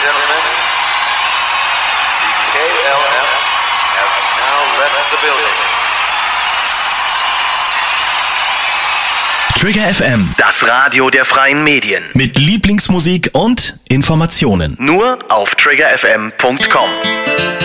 gentlemen, the KLM has now left the building. Trigger FM, Das Radio der freien Medien. mit Lieblingsmusik und Informationen. Nur auf triggerfm.com.